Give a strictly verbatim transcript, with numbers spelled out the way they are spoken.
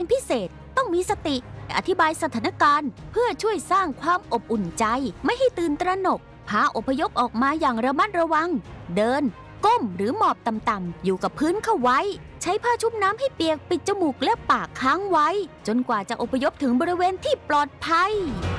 พิเศษต้องมีสติอธิบายสถานการณ์เพื่อช่วยสร้างความอบอุ่นใจไม่ให้ตื่นตระหนกพาอพยพออกมาอย่างระมัดระวังเดินก้มหรือหมอบต่ำๆอยู่กับพื้นเข้าไว้ใช้ผ้าชุบน้ำให้เปียกปิดจมูกและปากค้างไว้จนกว่าจะอพยพถึงบริเวณที่ปลอดภัย